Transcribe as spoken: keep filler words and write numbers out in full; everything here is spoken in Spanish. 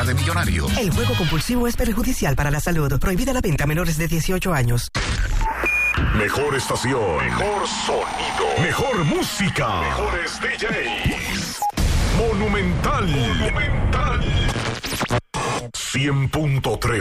de Millonarios. El juego compulsivo es perjudicial para la salud. Prohibida la venta a menores de dieciocho años. Mejor estación. Mejor sonido. Mejor música. Mejores D Js. Monumental. Monumental. cien punto tres